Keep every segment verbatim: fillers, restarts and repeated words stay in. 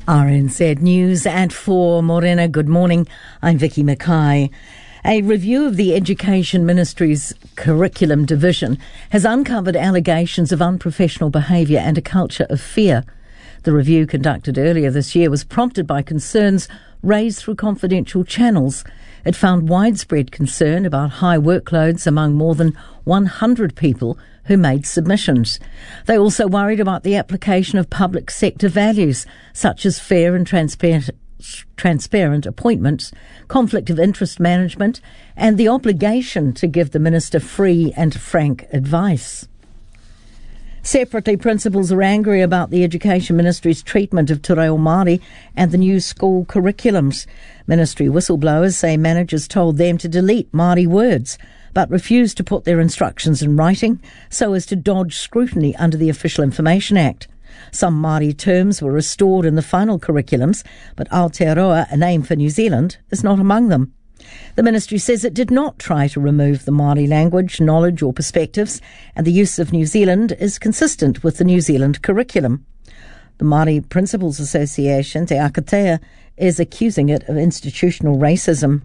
R N Z News at four. Morena, good morning. I'm Vicky Mackay. A review of the Education Ministry's curriculum division has uncovered allegations of unprofessional behaviour and a culture of fear. The review, conducted earlier this year, was prompted by concerns raised through confidential channels. It found widespread concern about high workloads among more than one hundred people who made submissions. They also worried about the application of public sector values, such as fair and transparent, transparent appointments, conflict of interest management, and the obligation to give the minister free and frank advice. Separately, principals are angry about the Education Ministry's treatment of Te Reo Māori and the new school curriculums. Ministry whistleblowers say managers told them to delete Māori words, but refused to put their instructions in writing so as to dodge scrutiny under the Official Information Act. Some Māori terms were restored in the final curriculums, but Aotearoa, a name for New Zealand, is not among them. The ministry says it did not try to remove the Māori language, knowledge or perspectives, and the use of New Zealand is consistent with the New Zealand curriculum. The Māori Principals Association, Te Akatea, is accusing it of institutional racism.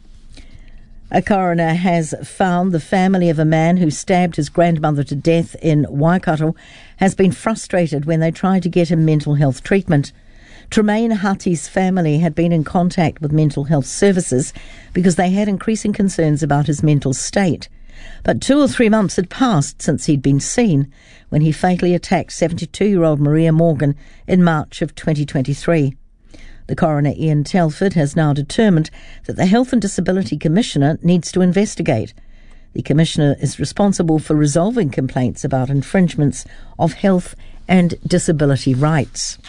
A coroner has found the family of a man who stabbed his grandmother to death in Waikato has been frustrated when they tried to get him mental health treatment. Tremaine Hutty's family had been in contact with mental health services because they had increasing concerns about his mental state. But two or three months had passed since he'd been seen when he fatally attacked seventy-two-year-old Maria Morgan in March of twenty twenty-three. The coroner, Ian Telford, has now determined that the Health and Disability Commissioner needs to investigate. The Commissioner is responsible for resolving complaints about infringements of health and disability rights.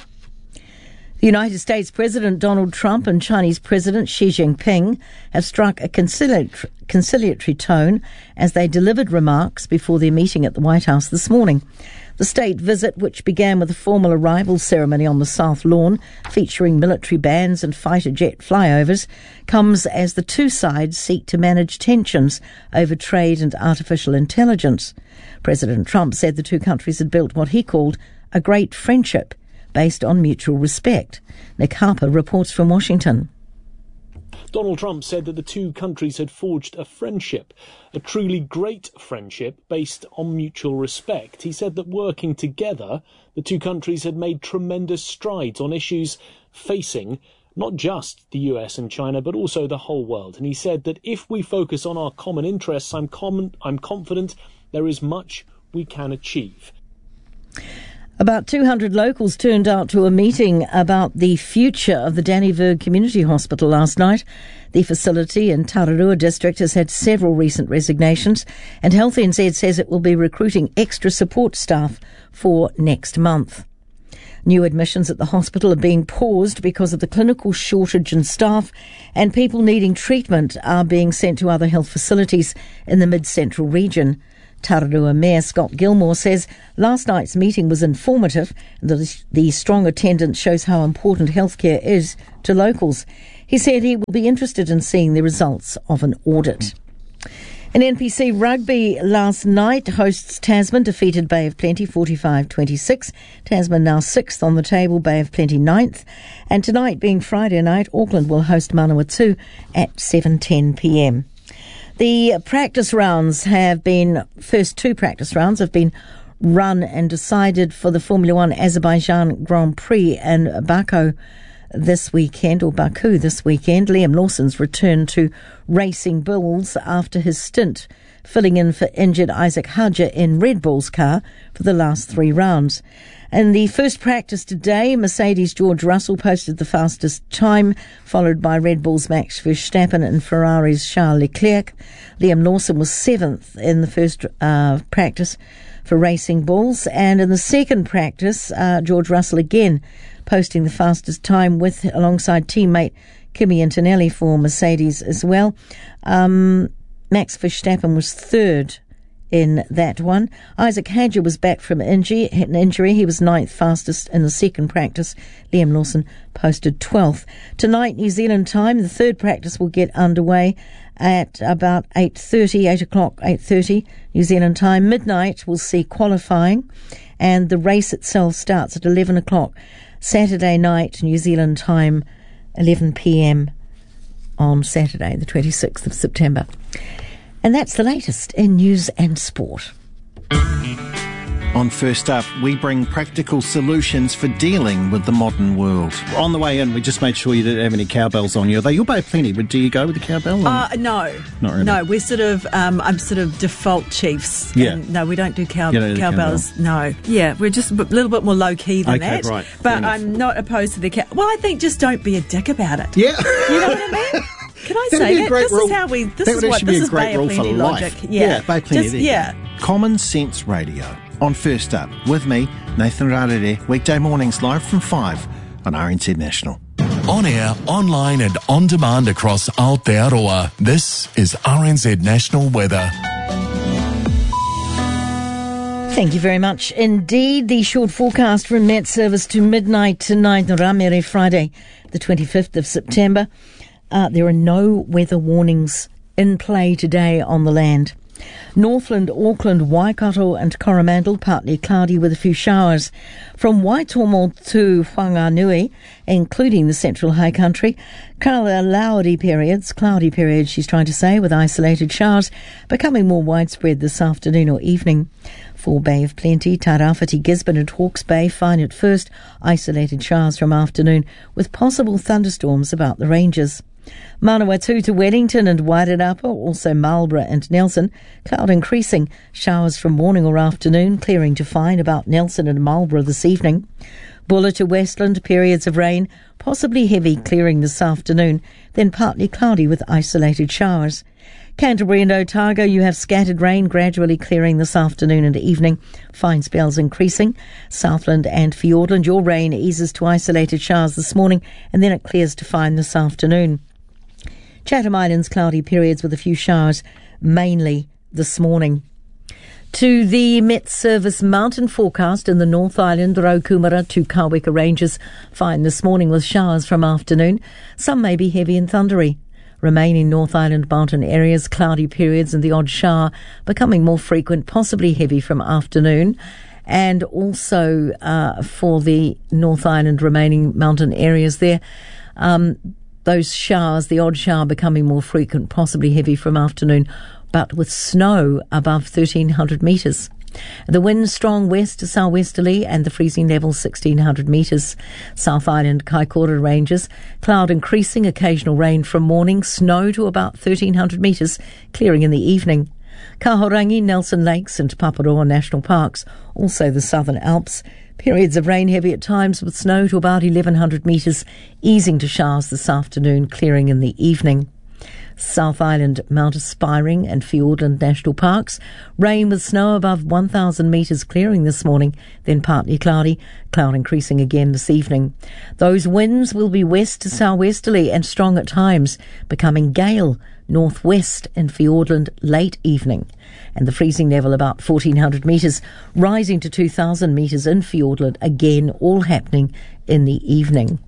The United States President Donald Trump and Chinese President Xi Jinping have struck a conciliatory, conciliatory tone as they delivered remarks before their meeting at the White House this morning. The state visit, which began with a formal arrival ceremony on the South Lawn featuring military bands and fighter jet flyovers, comes as the two sides seek to manage tensions over trade and artificial intelligence. President Trump said the two countries had built what he called a great friendship based on mutual respect. Nick Harper reports from Washington. Donald Trump said that the two countries had forged a friendship, a truly great friendship based on mutual respect. He said that working together, the two countries had made tremendous strides on issues facing not just the U S and China, but also the whole world. And he said that if we focus on our common interests, I'm, com- I'm confident there is much we can achieve. About two hundred locals turned out to a meeting about the future of the Dannevirke Community Hospital last night. The facility in Tararua district has had several recent resignations, and Health N Z says it will be recruiting extra support staff for next month. New admissions at the hospital are being paused because of the clinical shortage in staff, and people needing treatment are being sent to other health facilities in the mid-central region. Tararua Mayor Scott Gilmore says last night's meeting was informative and that the strong attendance shows how important healthcare is to locals. He said he will be interested in seeing the results of an audit. In N P C rugby last night, hosts Tasman defeated Bay of Plenty forty-five twenty-six. Tasman now sixth on the table, Bay of Plenty ninth. And tonight, being Friday night, Auckland will host Manawatu at seven ten p.m. The practice rounds have been, first two practice rounds have been run and decided for the Formula One Azerbaijan Grand Prix in Baku this weekend, or Baku this weekend. Liam Lawson's returned to Racing Bulls after his stint filling in for injured Isaac Hadja in Red Bull's car for the last three rounds. In the first practice today, Mercedes' George Russell posted the fastest time, followed by Red Bull's Max Verstappen and Ferrari's Charles Leclerc. Liam Lawson was seventh in the first uh, practice for Racing Bulls, and in the second practice, uh, George Russell again posting the fastest time with alongside teammate Kimi Antonelli for Mercedes as well. Um, Max Verstappen was third in that one. Isaac Hadja was back from injury. An injury. He was ninth fastest in the second practice. Liam Lawson posted twelfth. Tonight, New Zealand time, the third practice will get underway at about eight thirty, eight o'clock, eight thirty New Zealand time. Midnight, we'll see qualifying. and the race itself starts at eleven o'clock Saturday night, New Zealand time, eleven p.m. on Saturday, the twenty-sixth of September. And that's the latest in news and sport. On First Up, we bring practical solutions for dealing with the modern world. On the way in, we just made sure you didn't have any cowbells on you. Though you'll both plenty, but do you go with the cowbell? Uh, no. Not really. No, we're sort of, um, I'm sort of default Chiefs. Yeah. And no, we don't do cow, You don't do cowbells. No. Yeah, we're just a b- little bit more low-key than Okay, that. right. But Fair I'm enough. not opposed to the cow. Well, I think just don't be a dick about it. Yeah. You know what I mean? Can I That'd say be a that? great This rule. is how we, this That is would what, actually this be a is great Bay of rule for Plenty life. logic. Yeah, yeah Bay of Plenty. Just, there you yeah. go. Common Sense Radio. On First Up, with me, Nathan Rarere, weekday mornings live from five on R N Z National. On air, online and on demand across Aotearoa, this is R N Z National Weather. Thank you very much indeed. The short forecast from Met Service to midnight tonight, Ramere Friday, the twenty-fifth of September. Uh, there are no weather warnings in play today on the land. Northland, Auckland, Waikato and Coromandel, partly cloudy with a few showers. From Waitomo to Whanganui, including the central high country, cloudy periods, cloudy periods, she's trying to say, with isolated showers, becoming more widespread this afternoon or evening. For Bay of Plenty, Tairāwhiti, Gisborne and Hawke's Bay, fine at first, isolated showers from afternoon, with possible thunderstorms about the ranges. Manawatu to Wellington and Wairarapa, also Marlborough and Nelson, cloud increasing, showers from morning or afternoon, clearing to fine about Nelson and Marlborough this evening. Bulla to Westland, periods of rain, possibly heavy, clearing this afternoon, then partly cloudy with isolated showers. Canterbury and Otago, you have scattered rain gradually clearing this afternoon and evening, fine spells increasing. Southland and Fiordland, your rain eases to isolated showers this morning and then it clears to fine this afternoon. Chatham Islands, cloudy periods with a few showers, mainly this morning. To the Met Service mountain forecast in the North Island, Raukumara to Kaweka Ranges, fine this morning with showers from afternoon. Some may be heavy and thundery. Remaining North Island mountain areas, cloudy periods and the odd shower becoming more frequent, possibly heavy from afternoon. And also uh, for the North Island remaining mountain areas there, um, those showers, the odd shower becoming more frequent, possibly heavy from afternoon, but with snow above thirteen hundred metres. The wind strong west to southwesterly and the freezing level sixteen hundred metres. South Island Kaikoura ranges, cloud increasing, occasional rain from morning, snow to about thirteen hundred metres, clearing in the evening. Kahorangi, Nelson Lakes and Paparoa National Parks, also the Southern Alps. Periods of rain heavy at times with snow to about eleven hundred metres, easing to showers this afternoon, clearing in the evening. South Island, Mount Aspiring and Fiordland National Parks. Rain with snow above one thousand metres, clearing this morning, then partly cloudy, cloud increasing again this evening. Those winds will be west to southwesterly and strong at times, becoming gale northwest in Fiordland late evening. And the freezing level about fourteen hundred metres, rising to two thousand metres in Fiordland, again all happening in the evening.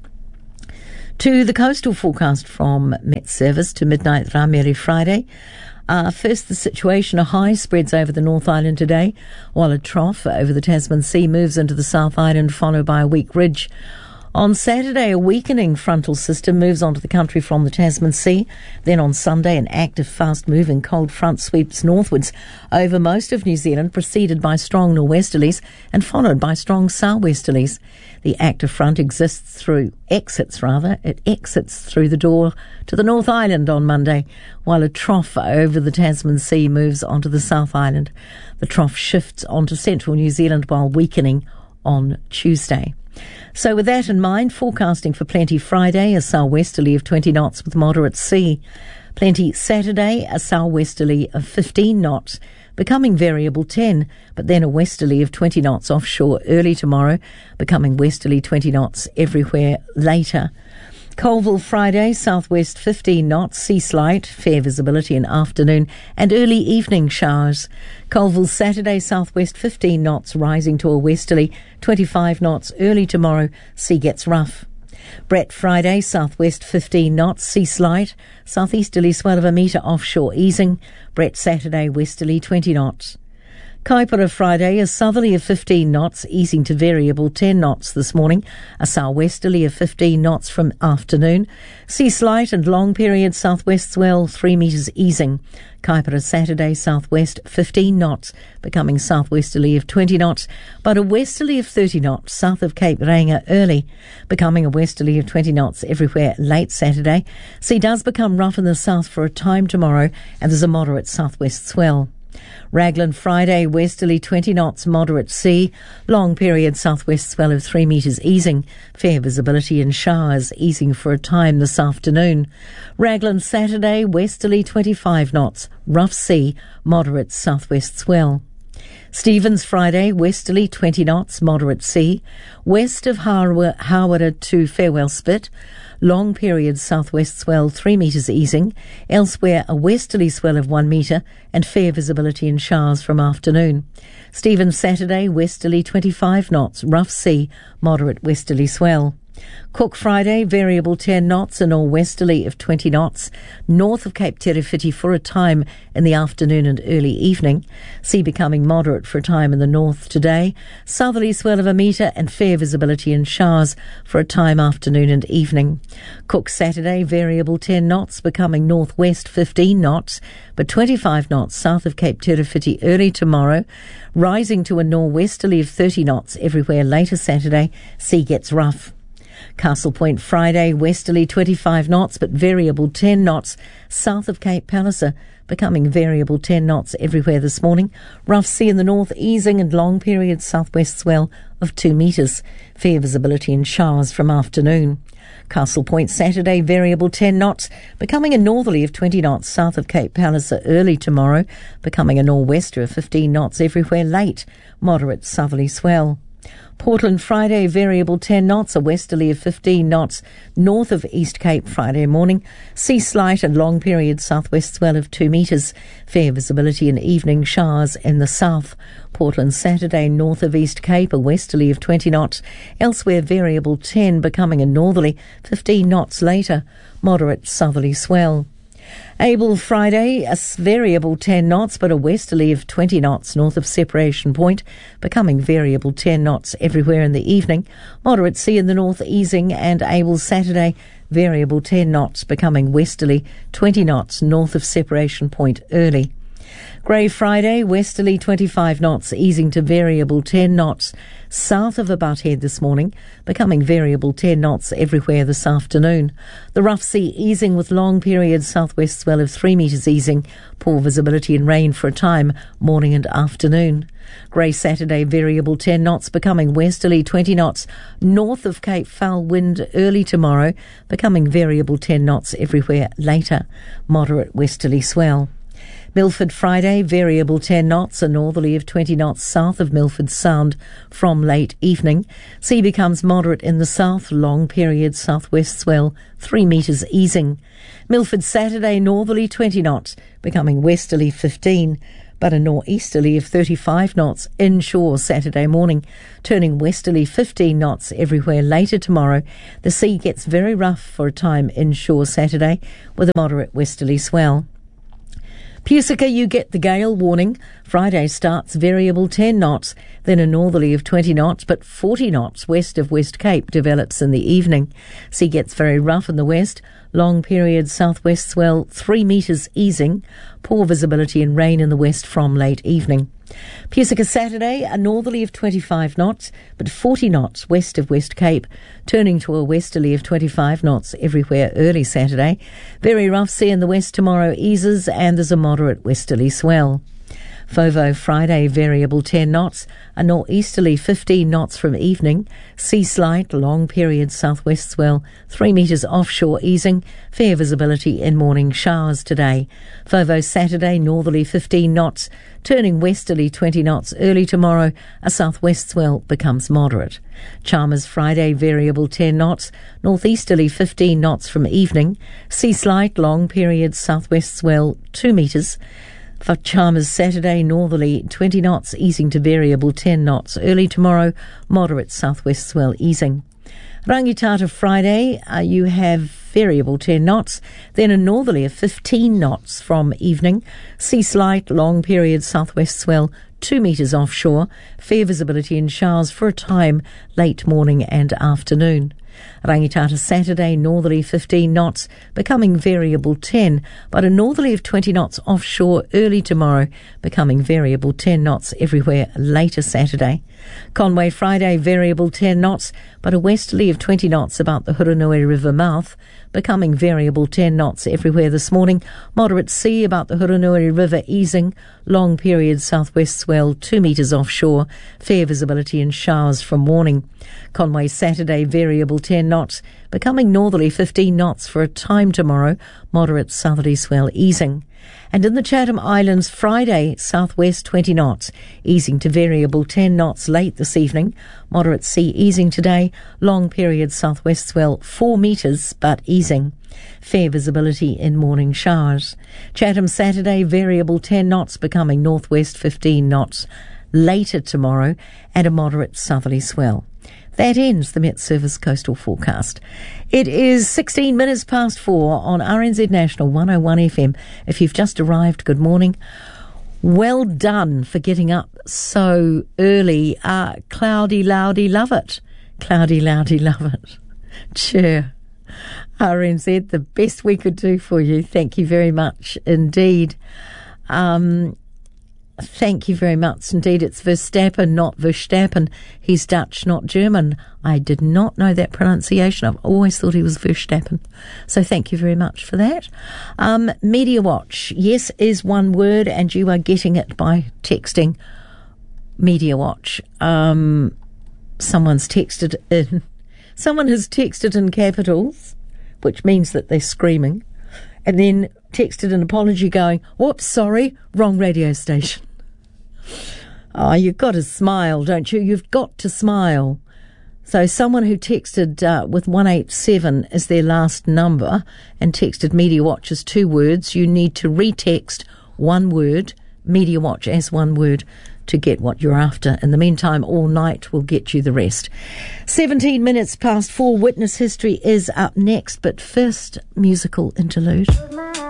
To the coastal forecast from Met Service to midnight Ramere Friday. Uh, first, the situation, a high spreads over the North Island today, while a trough over the Tasman Sea moves into the South Island, followed by a weak ridge. On Saturday, a weakening frontal system moves onto the country from the Tasman Sea. Then on Sunday, an active, fast-moving cold front sweeps northwards over most of New Zealand, preceded by strong nor'westerlies and followed by strong sou'westerlies. The active front exists through, exits rather, it exits through the door to the North Island on Monday, while a trough over the Tasman Sea moves onto the South Island. The trough shifts onto central New Zealand while weakening on Tuesday. So with that in mind, forecasting for Plenty Friday, a sou'westerly of twenty knots with moderate sea. Plenty Saturday, a sou'westerly of fifteen knots, becoming variable ten, but then a westerly of twenty knots offshore early tomorrow, becoming westerly twenty knots everywhere later. Colville Friday, southwest fifteen knots, sea slight, fair visibility in afternoon and early evening showers. Colville Saturday, southwest fifteen knots, rising to a westerly, twenty-five knots early tomorrow, sea gets rough. Brett Friday, southwest fifteen knots, sea slight, southeasterly swell of a metre offshore easing. Brett Saturday, westerly twenty knots. Kaipara Friday, a southerly of fifteen knots, easing to variable ten knots this morning. A southwesterly of fifteen knots from afternoon. Sea slight and long period southwest swell, three metres easing. Kaipara Saturday, southwest fifteen knots, becoming southwesterly of twenty knots, but a westerly of thirty knots south of Cape Reinga early, becoming a westerly of twenty knots everywhere late Saturday. Sea does become rough in the south for a time tomorrow, and there's a moderate southwest swell. Raglan Friday, westerly twenty knots, moderate sea, long period southwest swell of three metres easing, fair visibility and showers easing for a time this afternoon. Raglan Saturday, westerly twenty-five knots, rough sea, moderate southwest swell. Stevens Friday, westerly twenty knots, moderate sea, west of Hawera, Hawera to Farewell Spit, long period southwest swell three metres easing, elsewhere a westerly swell of one metre and fair visibility and showers from afternoon. Stevens Saturday, westerly twenty-five knots, rough sea, moderate westerly swell. Cook Friday, variable ten knots, a northwesterly of twenty knots, north of Cape Terefiti for a time in the afternoon and early evening. Sea becoming moderate for a time in the north today. Southerly swell of a metre and fair visibility and showers for a time afternoon and evening. Cook Saturday, variable ten knots, becoming northwest fifteen knots, but twenty-five knots south of Cape Terefiti early tomorrow, rising to a northwesterly of thirty knots everywhere later Saturday. Sea gets rough. Castle Point Friday, westerly twenty-five knots, but variable ten knots south of Cape Palliser, becoming variable ten knots everywhere this morning. Rough sea in the north, easing and long period southwest swell of two metres. Fair visibility and showers from afternoon. Castle Point Saturday, variable ten knots, becoming a northerly of twenty knots south of Cape Palliser early tomorrow, becoming a nor'wester of fifteen knots everywhere late. Moderate southerly swell. Portland Friday, variable ten knots, a westerly of fifteen knots north of East Cape Friday morning. Sea slight and long period southwest swell of two metres. Fair visibility and evening showers in the south. Portland Saturday, north of East Cape, a westerly of twenty knots. Elsewhere variable ten, becoming a northerly, fifteen knots later. Moderate southerly swell. Able Friday, a variable ten knots, but a westerly of twenty knots north of Separation Point, becoming variable ten knots everywhere in the evening. Moderate sea in the north easing, and Able Saturday, variable ten knots, becoming westerly twenty knots north of Separation Point early. Grey Friday, westerly twenty-five knots, easing to variable ten knots south of the Butthead this morning, becoming variable ten knots everywhere this afternoon. The rough sea easing with long period southwest swell of three metres easing, poor visibility and rain for a time, morning and afternoon. Grey Saturday, variable ten knots, becoming westerly twenty knots north of Cape Foul wind early tomorrow, becoming variable ten knots everywhere later. Moderate westerly swell. Milford Friday, variable ten knots, a northerly of twenty knots south of Milford Sound from late evening. Sea becomes moderate in the south, long period southwest swell, three metres easing. Milford Saturday, northerly twenty knots, becoming westerly fifteen, but a nor'easterly of thirty-five knots inshore Saturday morning, turning westerly fifteen knots everywhere later tomorrow. The sea gets very rough for a time inshore Saturday, with a moderate westerly swell. Pusica, you get the gale warning. Friday starts variable ten knots, then a northerly of twenty knots, but forty knots west of West Cape develops in the evening. Sea gets very rough in the west. Long period southwest swell, three metres easing. Poor visibility and rain in the west from late evening. Pusica Saturday, a northerly of twenty-five knots, but forty knots west of West Cape, turning to a westerly of twenty-five knots everywhere early Saturday. Very rough sea in the west tomorrow eases, and there's a moderate westerly swell. Fovo Friday, variable ten knots, a nor'easterly fifteen knots from evening. Sea slight, long period southwest swell, three metres offshore easing. Fair visibility in morning showers today. Fovo Saturday, northerly fifteen knots, turning westerly twenty knots early tomorrow. A southwest swell becomes moderate. Chalmers Friday, variable ten knots, northeasterly fifteen knots from evening. Sea slight, long period southwest swell, two metres. For Chalmers Saturday, northerly twenty knots, easing to variable ten knots. Early tomorrow, moderate southwest swell easing. Rangitata Friday, uh, you have variable ten knots, then a northerly of fifteen knots from evening. Sea slight, long period southwest swell, two metres offshore. Fair visibility and showers for a time late morning and afternoon. Rangitata Saturday, northerly fifteen knots, becoming variable ten, but a northerly of twenty knots offshore early tomorrow, becoming variable ten knots everywhere later Saturday. Conway Friday, variable ten knots, but a westerly of twenty knots about the Hurunui River mouth, becoming variable ten knots everywhere this morning. Moderate sea about the Hurunui River easing. Long period southwest swell two metres offshore. Fair visibility and showers from morning. Conway Saturday, variable ten knots, becoming northerly fifteen knots for a time tomorrow. Moderate southerly swell easing. And in the Chatham Islands, Friday, southwest twenty knots, easing to variable ten knots late this evening. Moderate sea easing today. Long period southwest swell four metres, but easing. Fair visibility in morning showers. Chatham Saturday, variable ten knots, becoming northwest fifteen knots later tomorrow, and a moderate southerly swell. That ends the Met Service coastal forecast. It is sixteen minutes past four on R N Z National one oh one F M. If you've just arrived, good morning. Well done for getting up so early. Uh, cloudy, loudy, love it. Cloudy, loudy, love it. Cheer. R N Z, the best we could do for you. Thank you very much indeed. Um... Thank you very much indeed. It's Verstappen, not Verstappen. He's Dutch, not German. I did not know that pronunciation. I've always thought he was Verstappen. So thank you very much for that. Um, Media Watch, yes, is one word, and you are getting it by texting Media Watch. Um, someone's texted in. Someone has texted in capitals, which means that they're screaming, and then texted an apology going, whoops, sorry, wrong radio station. Oh, you've got to smile, don't you? You've got to smile. So someone who texted uh, with one eight seven as their last number and texted Media Watch as two words, you need to retext one word, Media Watch as one word, to get what you're after. In the meantime, All Night will get you the rest. seventeen minutes past four, Witness History is up next, but first, musical interlude.